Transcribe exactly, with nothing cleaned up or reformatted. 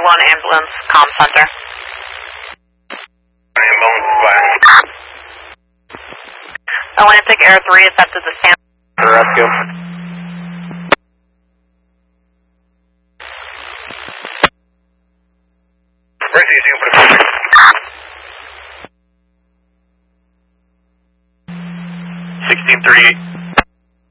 one ambulance comm center. Ambulance flash. Atlantic Air three accepted the scan. Rescue. Mercy, you for the sixteen thirty-eight.